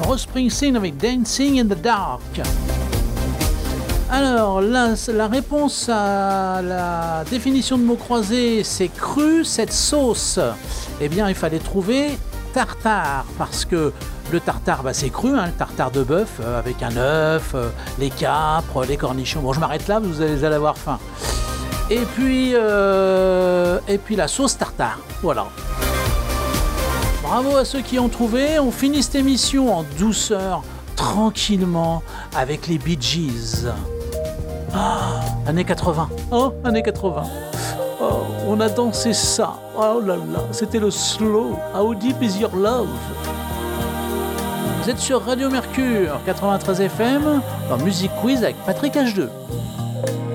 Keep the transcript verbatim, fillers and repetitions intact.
Bruce Springsteen avec Dancing in the Dark. Alors, la, la réponse à la définition de mots croisés, c'est cru, cette sauce. Eh bien, il fallait trouver tartare, parce que le tartare, bah, c'est cru, hein, le tartare de bœuf, euh, avec un œuf, euh, les capres, les cornichons. Bon, je m'arrête là, vous allez, vous allez avoir faim. Et puis, euh, et puis la sauce tartare, voilà. Bravo à ceux qui ont trouvé. On finit cette émission en douceur, tranquillement, avec les Bee Gees. Ah, années quatre-vingts. Oh, années quatre-vingts. Oh, on a dansé ça. Oh là là, c'était le slow. How deep is your love? Vous êtes sur Radio Mercure quatre-vingt-treize F M, dans Music Quiz avec Patrick H deux.